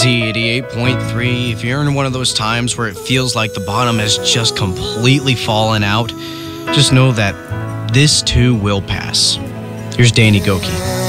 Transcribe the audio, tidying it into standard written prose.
Z88.3, if you're in one of those times where it feels like the bottom has just completely fallen out, just know that this too will pass. Here's Danny Goki.